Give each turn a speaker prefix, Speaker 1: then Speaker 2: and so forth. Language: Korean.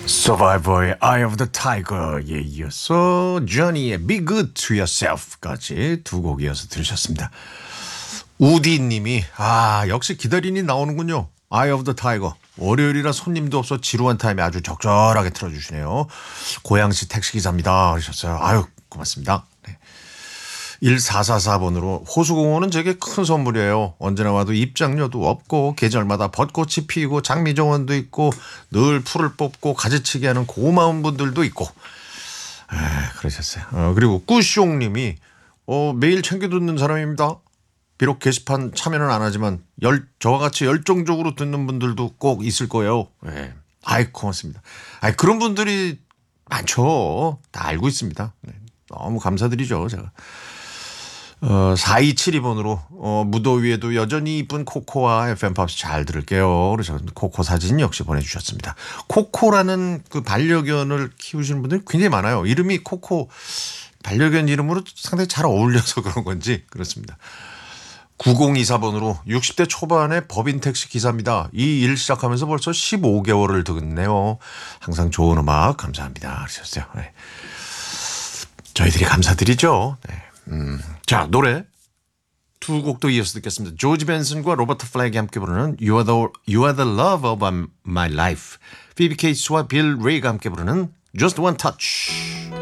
Speaker 1: Survivor의 Eye of the Tiger에 이어서 Johnny의 Be Good to Yourself까지 두 곡 이어서 들으셨습니다. 우디님이 역시 기다리니 나오는군요. Eye of the Tiger. 월요일이라 손님도 없어 지루한 타임에 아주 적절하게 틀어주시네요. 고양시 택시기사입니다 하셨어요. 아유 고맙습니다. 네. 1444번으로 호수공원은 제게 큰 선물이에요. 언제나 와도 입장료도 없고 계절마다 벚꽃이 피고 장미정원도 있고 늘 풀을 뽑고 가지치기 하는 고마운 분들도 있고 그러셨어요. 그리고 꾸숑님이 매일 챙겨 듣는 사람입니다. 비록 게시판 참여는 안 하지만 저와 같이 열정적으로 듣는 분들도 꼭 있을 거예요. 네. 아이 고맙습니다. 그런 분들이 많죠. 다 알고 있습니다. 네. 너무 감사드리죠 제가. 4272번으로 무더위에도 여전히 이쁜 코코와 FM팝스 잘 들을게요. 그래서 코코 사진 역시 보내주셨습니다. 코코라는 그 반려견을 키우시는 분들이 굉장히 많아요. 이름이 코코 반려견 이름으로 상당히 잘 어울려서 그런 건지 그렇습니다. 9024번으로 60대 초반의 법인 택시 기사입니다. 이 일 시작하면서 벌써 15개월을 듣네요. 항상 좋은 음악 감사합니다 하셨어요. 네. 저희들이 감사드리죠. 네. 자, 노래 두 곡도 이어서 듣겠습니다. 조지 벤슨과 로버트 플렉이 함께 부르는 You are the love of my life. 피비 케이스와 빌 레이가 함께 부르는 Just One Touch.